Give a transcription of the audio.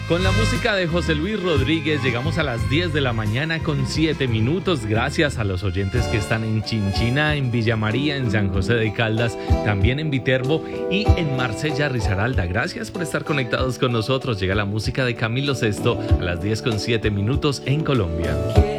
Con la música de José Luis Rodríguez llegamos a las 10 de la mañana con 7 minutos. Gracias a los oyentes que están en Chinchina, en Villa María, en San José de Caldas, también en Viterbo y en Marsella, Risaralda. Gracias por estar conectados con nosotros. Llega la música de Camilo Sesto a las 10 con 7 minutos en Colombia.